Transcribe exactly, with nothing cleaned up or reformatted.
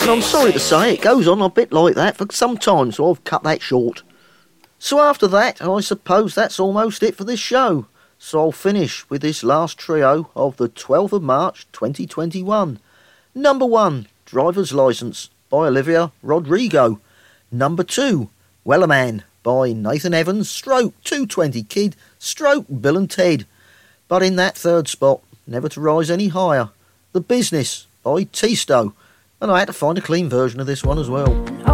And I'm sorry to say it goes on a bit like that for some time, so I've cut that short. So after that, I suppose that's almost it for this show. So I'll finish with this last trio of the twelfth of March twenty twenty-one. Number one, Driver's Licence by Olivia Rodrigo. Number two, Wellerman by Nathan Evans, stroke two twenty Kid, stroke Bill and Ted. But in that third spot, never to rise any higher, The Business by Tisto. And I had to find a clean version of this one as well.